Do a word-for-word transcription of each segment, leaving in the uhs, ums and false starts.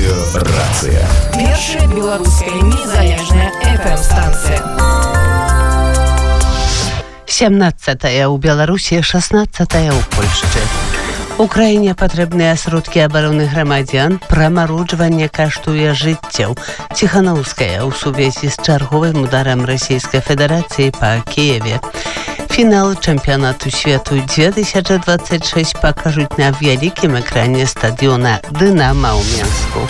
Радыёрацыя. Першая беларуская незалежная эф эм-станцыя. сямнадцатая ў Беларусі, шаснаццатая ў Польшчы. Украіне патрэбныя сродкі абароны грамадзян, прамароджванне каштуе жыццяў. Ціханаўская ў сувязі з чарговым ударам Расійскай Федэрацыі па Кіеве. Фінал чэмпіянату свету дзве тысячы дваццаць шэсць пакажуць на вялікім экране стадыёна «Дынама» ў Менску.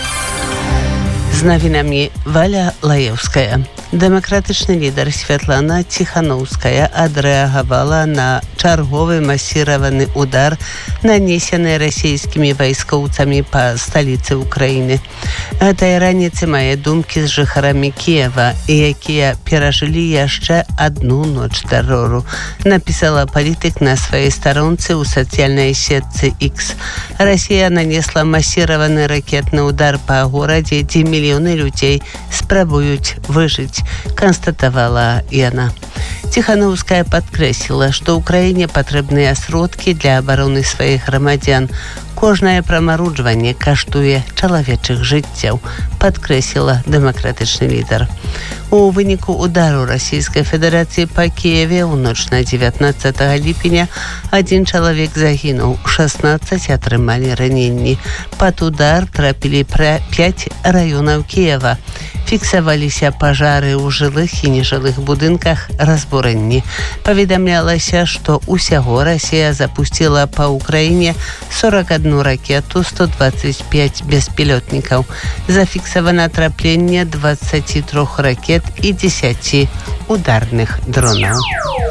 З навінамі Валя Лаеўская. Дэмакратычны лідар Святлана Ціханаўская адрэагавала на чарговы масіраваны удар, нанесены расійскімі вайскоўцамі па сталіцы Украіны. Гэтай раніцы мае думкі з жыхарамі Кіева, якія перажылі яшчэ адну ноч тэрору, напісала палітык на сваёй старонцы ў сацыяльнай сетцы X. Расія нанесла масіраваны ракетны удар па горадзе, дзе мільёны людзей спрабуюць выжыць, констатавала яна. Ціханаўская падкрэсліла, што Украіне патрэбныя сродкі для абароны сваіх грамадзян. Кожнае прамароджванне каштуе чалавечых жыццяў, падкрэсліла дэмакратычны лідар. У выніку удару Расійскай Федэрацыі па Кіеве ў ноч на дзевятнаццатага ліпеня адзін чалавек загінуў, шаснаццаць атрымалі раненні. Пад удар трапілі пяць раёнаў Кіева. Фіксаваліся пажары ў жылых і нежылых будынках, разбурэнні. Паведамлялася, што ўсяго Расія запусціла па Украіне сорок одну ракету, сто двадцать пять беспілётнікаў. Зафіксавана трапленне двадцати трёх ракет і дзесяці ударных дронаў.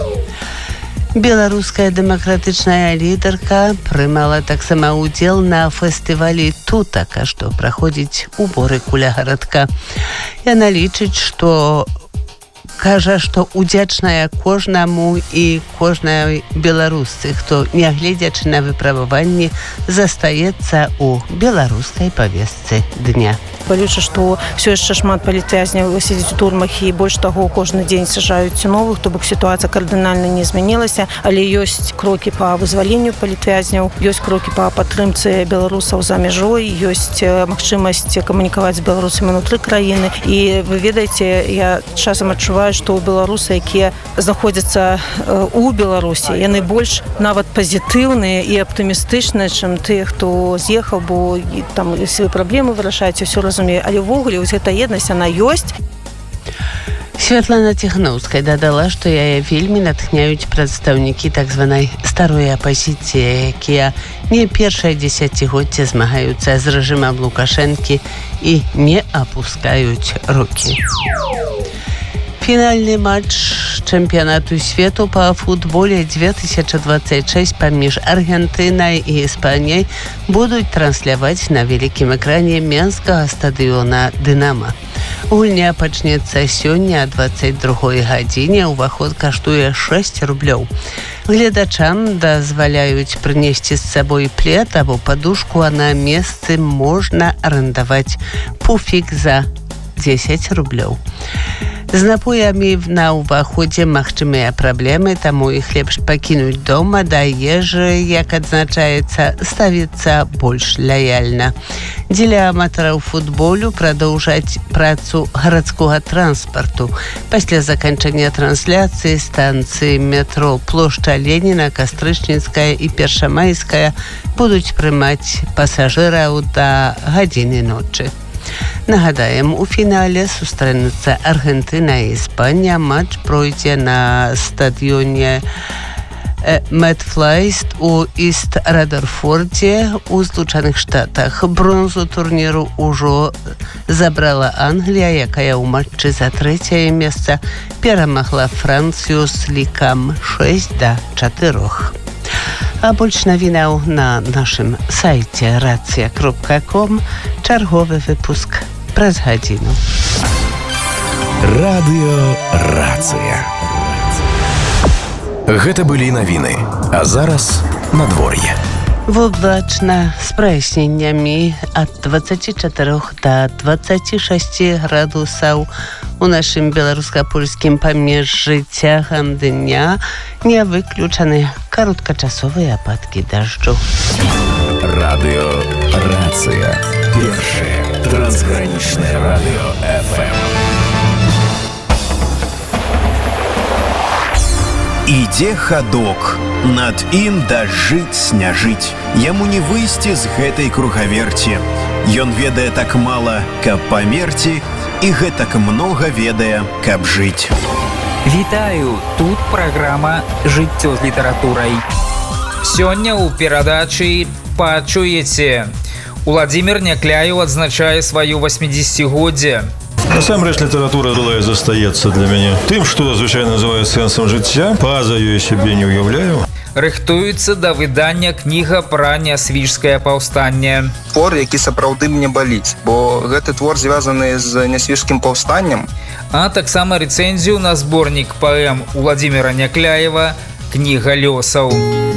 Беларуская дэмакратычная лідарка прымала таксама ўдзел на фестывалі «Тутака», што праходзіць у Борыку ля гарадка. Яна лічыць, што кажа, што удзячная кожнаму і кожнай беларусцы, хто, нягледзячы на выпрабаванні, застаецца ў беларускай павестцы дня. Балюча, што ўсё яшчэ шмат палітвязняў сядзіць у турмах, і больш таго, кожны дзень сажаюць новых, то бок сітуацыя кардынальна не змянілася, але ёсць крокі па вызваленню палітвязняў, ёсць крокі па падтрымцы беларусаў за мяжой, ёсць магчымасць камунікаваць з беларусамі ўнутры краіны. І вы ведаеце, я часам адчуваю, што ў беларусы, якія знаходзяцца ў Беларусі, яны больш нават пазітыўныя і аптымістычныя, чым тыя, хто з'ехаў, бо там свае праблемы вырашаюць, усё разумею. Але ўвогуле вось гэта еднасць, яна ёсць. Святлана Ціханаўская дадала, што яе вельмі натхняюць прадстаўнікі так званай старой апазіцыі, якія не першае дзесяцігоддзе змагаюцца з рэжымам Лукашэнкі і не апускаюць рукі. Фінальны матч чэмпіянату свету па футболе дзве тысячы дваццаць шэсць паміж Аргентынай і Іспаніяй будуць трансляваць на вялікім экране менскага стадыёна «Дынама». Гульня пачнецца сёння о дваццаць другой гадзіне, уваход каштуе шэсць рублёў. Гледачам дазваляюць прынесці з сабой плед або падушку, а на месцы можна арандаваць пуфік за дзесяць рублёў. З напоямі на ўваходзе магчымыя праблемы, таму іх лепш пакінуць дома, да ежы, як адзначаецца, ставіцца больш лаяльна. Дзеля аматараў футболу прадоўжаць працу гарадскога транспарту. Пасля заканчэння трансляцыі станцыі метро плошча Леніна, Кастрычніцкая і Першамайская будуць прымаць пасажыраў да гадзіны ночы. Нагадаем, у фінале сустрэнуцца Аргентына і Іспанія. Матч пройдзе на стадыёне Метфлайст у Іст-Радарфордзе у Злучаных Штатах. Бронзу турніру ўжо забрала Англія, якая ў матчы за трэцяе месца перамагла Францыю з лікам шэсць да чатырох. А больш навінаў на нашым сайце рацыя кропка ком. Чарговы выпуск праз гадзіну. Радыёрацыя. Гэта былі навіны, а зараз надвор'е. Воблачна з праясненнямі ад дваццаці чатырох да дваццаці шасці градусаў. У нашым беларуска-польскім памежжы цягам дня не выключаны кароткачасовыя ападкі дажджу. Радыёрацыя. Першая Трансграничное радио эф эм. Ідзе хадок, над ім дажыць не жыць. Яму не выйсці з гэтай кругаверці. Ён ведае так мала, каб памерці, і гэтак многа ведае, каб жыць. Вітаю, тут праграма «Жыццё з літаратурай». Сёння ў перадачы пачуеце. Уладзімір Някляеў адзначае сваё восьмидесятигоддзе. Насамрэч літаратура была і застаецца для мяне тым, што звычайна называюць сэнсам жыцця. Па-за ёй сябе не ўяўляю. Рыхтуецца да выдання кніга пра нясвіжскае паўстанне. Твор, які сапраўды мне баліць, бо гэты твор звязаны з нясвіжскім паўстаннем. А таксама рэцэнзію на зборнік паэм Уладзіміра Някляева «Кніга лёсаў».